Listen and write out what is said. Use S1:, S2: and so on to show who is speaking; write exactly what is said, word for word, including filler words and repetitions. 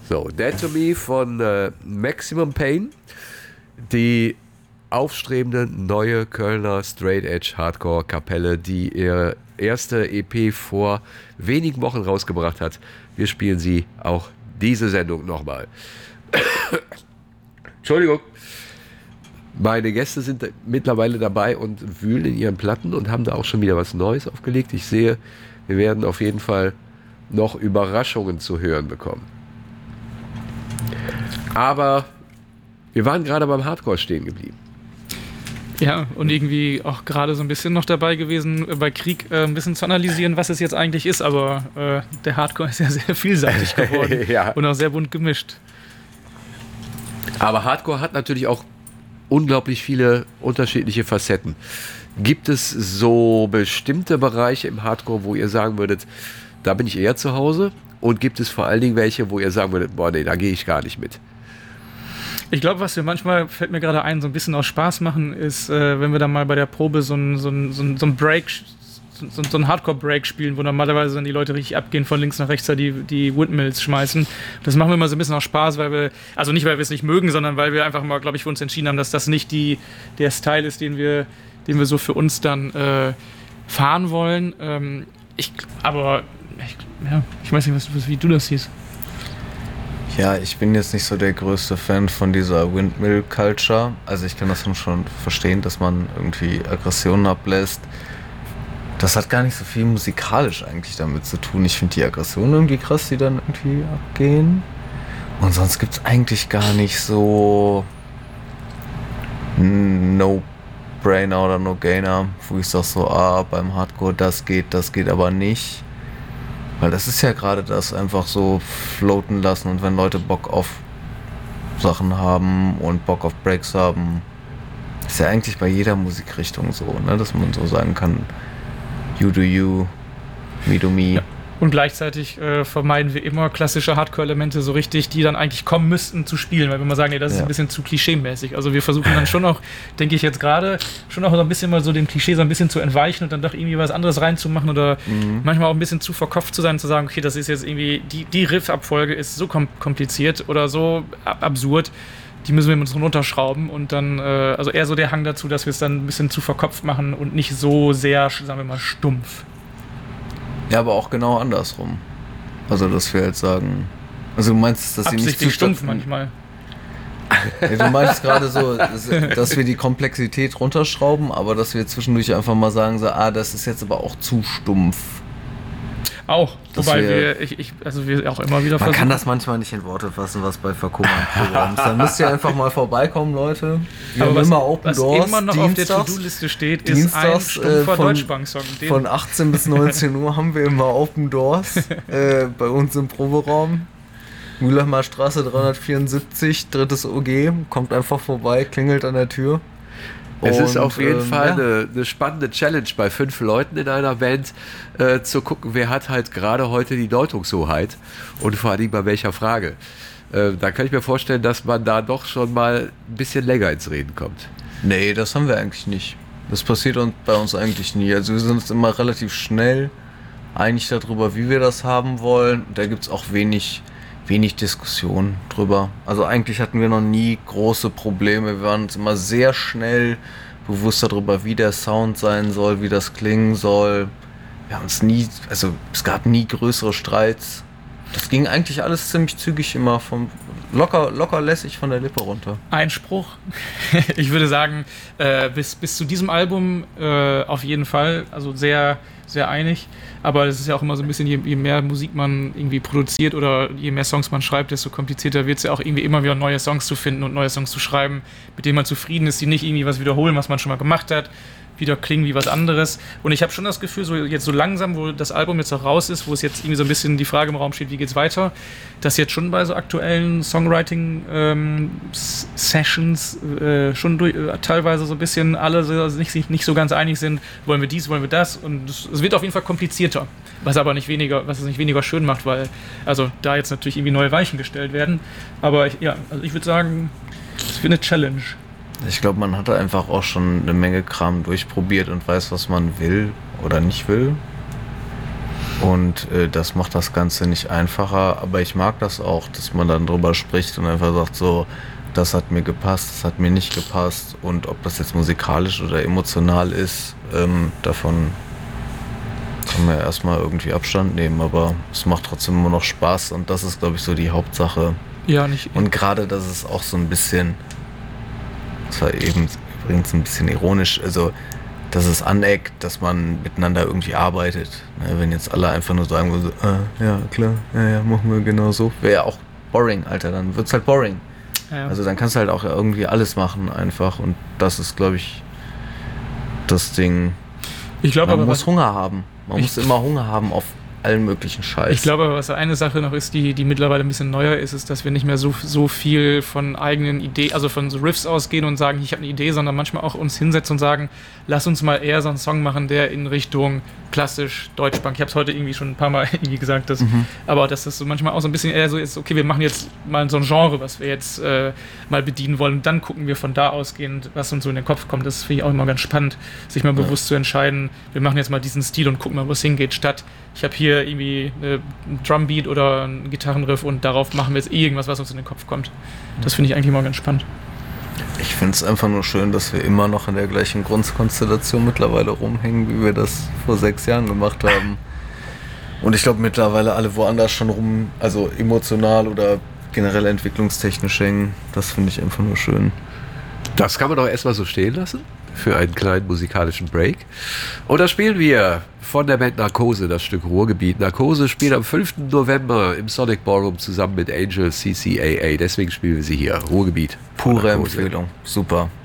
S1: So, Dead to Me von äh, Maximum Pain, die aufstrebende neue Kölner Straight Edge Hardcore Kapelle, die ihre erste E P vor wenigen Wochen rausgebracht hat. Wir spielen sie auch diese Sendung nochmal. Entschuldigung. Meine Gäste sind mittlerweile dabei und wühlen in ihren Platten und haben da auch schon wieder was Neues aufgelegt. Ich sehe, wir werden auf jeden Fall noch Überraschungen zu hören bekommen. Aber wir waren gerade beim Hardcore stehen geblieben.
S2: Ja, und irgendwie auch gerade so ein bisschen noch dabei gewesen, bei Krieg äh, ein bisschen zu analysieren, was es jetzt eigentlich ist. Aber äh, der Hardcore ist ja sehr vielseitig geworden ja. und auch sehr bunt gemischt.
S1: Aber Hardcore hat natürlich auch unglaublich viele unterschiedliche Facetten. Gibt es so bestimmte Bereiche im Hardcore, wo ihr sagen würdet, da bin ich eher zu Hause? Und gibt es vor allen Dingen welche, wo ihr sagen würdet, boah, nee, da gehe ich gar nicht mit?
S2: Ich glaube, was wir manchmal, fällt mir gerade ein, so ein bisschen aus Spaß machen, ist, äh, wenn wir dann mal bei der Probe so ein, so ein, so ein, so ein Break, so, so ein Hardcore-Break spielen, wo normalerweise dann die Leute richtig abgehen, von links nach rechts da die, die Windmills schmeißen. Das machen wir mal so ein bisschen aus Spaß, weil wir, also nicht, weil wir es nicht mögen, sondern weil wir einfach mal, glaube ich, für uns entschieden haben, dass das nicht die, der Style ist, den wir, den wir so für uns dann äh, fahren wollen. Ähm, ich, aber ich, ja, ich weiß nicht, was, wie du das siehst.
S3: Ja, ich bin jetzt nicht so der größte Fan von dieser Windmill-Culture. Also ich kann das schon verstehen, dass man irgendwie Aggressionen ablässt. Das hat gar nicht so viel musikalisch eigentlich damit zu tun. Ich finde die Aggressionen irgendwie krass, die dann irgendwie abgehen. Und sonst gibt es eigentlich gar nicht so No-Brainer oder No-Gainer, wo ich sage so, ah, beim Hardcore das geht, das geht aber nicht. Weil das ist ja gerade das, einfach so floaten lassen und wenn Leute Bock auf Sachen haben und Bock auf Breaks haben, ist ja eigentlich bei jeder Musikrichtung so, ne, dass man so sagen kann, you do you, me do me.
S2: Ja. Und gleichzeitig äh, vermeiden wir immer klassische Hardcore-Elemente so richtig, die dann eigentlich kommen müssten zu spielen, weil wir mal sagen, nee, das ist ja ein bisschen zu klischee-mäßig. Also wir versuchen dann schon auch, denke ich jetzt gerade, schon auch so ein bisschen mal so dem Klischee so ein bisschen zu entweichen und dann doch irgendwie was anderes reinzumachen oder mhm. manchmal auch ein bisschen zu verkopft zu sein und zu sagen, okay, das ist jetzt irgendwie, die, die Riff-Abfolge ist so kom- kompliziert oder so ab- absurd, die müssen wir uns runterschrauben und dann, äh, also eher so der Hang dazu, dass wir es dann ein bisschen zu verkopft machen und nicht so sehr, sagen wir mal, stumpf.
S3: Ja, aber auch genau andersrum. Also, dass wir jetzt sagen... Also, du meinst, dass sie nicht zu
S2: stumpf manchmal.
S3: Ja, du meinst gerade so, dass, dass wir die Komplexität runterschrauben, aber dass wir zwischendurch einfach mal sagen, so, ah, das ist jetzt aber auch zu stumpf.
S2: Auch, dass wobei wir, wir ich, ich, also wir auch immer wieder
S3: man
S2: versuchen.
S3: Man kann das manchmal nicht in Worte fassen, was bei Verkummern ist. Dann müsst ihr einfach mal vorbeikommen, Leute. Wir
S2: aber
S3: haben
S2: was,
S3: immer Open
S2: was
S3: Doors.
S2: immer noch
S3: Dienstags,
S2: auf der To-Do-Liste steht, ist ein stumpfer
S3: äh, von,
S2: Deutschbank-Song.
S3: Von achtzehn bis neunzehn Uhr haben wir immer Open Doors äh, bei uns im Proberaum. Mühlheimer Straße dreihundertvierundsiebzig, drittes O G. Kommt einfach vorbei, klingelt an der Tür.
S1: Es und, ist auf jeden ähm, Fall ja. eine, eine spannende Challenge bei fünf Leuten in einer Band äh, zu gucken, wer hat halt gerade heute die Deutungshoheit und vor allem bei welcher Frage. Äh, da kann ich mir vorstellen, dass man da doch schon mal ein bisschen länger ins Reden kommt.
S3: Nee, das haben wir eigentlich nicht. Das passiert uns, bei uns eigentlich nie. Also wir sind uns immer relativ schnell einig darüber, wie wir das haben wollen. Da gibt es auch wenig, wenig Diskussion drüber. Also eigentlich hatten wir noch nie große Probleme. Wir waren uns immer sehr schnell bewusst darüber, wie der Sound sein soll, wie das klingen soll. Wir haben uns nie, also es gab nie größere Streits. Das ging eigentlich alles ziemlich zügig immer vom locker, locker lässig von der Lippe runter.
S2: Einspruch. Ich würde sagen, äh, bis, bis zu diesem Album äh, auf jeden Fall, also sehr, sehr einig. Aber es ist ja auch immer so ein bisschen, je, je mehr Musik man irgendwie produziert oder je mehr Songs man schreibt, desto komplizierter wird es ja auch irgendwie immer wieder neue Songs zu finden und neue Songs zu schreiben, mit denen man zufrieden ist, die nicht irgendwie was wiederholen, was man schon mal gemacht hat, wieder klingen wie was anderes. Und ich habe schon das Gefühl, so jetzt so langsam, wo das Album jetzt auch raus ist, wo es jetzt irgendwie so ein bisschen die Frage im Raum steht, wie geht's weiter, dass jetzt schon bei so aktuellen Songwriting-Sessions ähm, äh, schon durch, äh, teilweise so ein bisschen alle so, nicht, nicht so ganz einig sind, wollen wir dies, wollen wir das, und es, es wird auf jeden Fall komplizierter, was aber nicht weniger, was es nicht weniger schön macht, weil also da jetzt natürlich irgendwie neue Weichen gestellt werden. Aber ich, ja, also ich würde sagen, es wird eine Challenge.
S3: Ich glaube, man hat einfach auch schon eine Menge Kram durchprobiert und weiß, was man will oder nicht will. Und äh, das macht das Ganze nicht einfacher, aber ich mag das auch, dass man dann drüber spricht und einfach sagt so, das hat mir gepasst, das hat mir nicht gepasst und ob das jetzt musikalisch oder emotional ist, ähm, davon kann man ja erstmal irgendwie Abstand nehmen, aber es macht trotzdem immer noch Spaß und das ist, glaube ich, so die Hauptsache.
S2: Ja, nicht.
S3: Und gerade, dass es auch so ein bisschen, das war eben übrigens ein bisschen ironisch, also dass es aneckt, dass man miteinander irgendwie arbeitet. Ne, wenn jetzt alle einfach nur sagen würden, so, ah, ja klar, ja, ja, machen wir genau so, wäre ja auch boring, Alter, dann wird's halt boring.
S2: Ja.
S3: Also dann kannst du halt auch irgendwie alles machen einfach und das ist, glaube ich, das Ding.
S2: Ich glaube,
S3: man
S2: aber
S3: muss
S2: was,
S3: Hunger haben. Man
S2: ich,
S3: muss immer Hunger haben auf allen möglichen Scheiß.
S2: Ich glaube aber, was eine Sache noch ist, die, die mittlerweile ein bisschen neuer ist, ist, dass wir nicht mehr so, so viel von eigenen Ideen, also von so Riffs ausgehen und sagen, ich habe eine Idee, sondern manchmal auch uns hinsetzen und sagen, lass uns mal eher so einen Song machen, der in Richtung klassisch Deutschpunk. Ich habe es heute irgendwie schon ein paar Mal irgendwie gesagt, dass, mhm. aber dass das so manchmal auch so ein bisschen eher so ist, okay, wir machen jetzt mal so ein Genre, was wir jetzt äh, mal bedienen wollen und dann gucken wir von da ausgehend, was uns so in den Kopf kommt. Das finde ich auch immer ganz spannend, sich mal ja. bewusst zu entscheiden, wir machen jetzt mal diesen Stil und gucken mal, wo es hingeht, statt ich habe hier irgendwie einen Drumbeat oder einen Gitarrenriff und darauf machen wir jetzt irgendwas, was uns in den Kopf kommt. Das finde ich eigentlich immer ganz spannend.
S3: Ich finde es einfach nur schön, dass wir immer noch in der gleichen Grundkonstellation mittlerweile rumhängen, wie wir das vor sechs Jahren gemacht haben. Und ich glaube mittlerweile alle woanders schon rum, also emotional oder generell entwicklungstechnisch hängen. Das finde ich einfach nur schön.
S1: Das kann man doch erstmal so stehen lassen für einen kleinen musikalischen Break. Und da spielen wir von der Band Narkose das Stück Ruhrgebiet. Narkose spielt am fünften November im Sonic Ballroom zusammen mit Angel C C A A. Deswegen spielen wir sie hier. Ruhrgebiet.
S3: Pure Empfehlung. Super.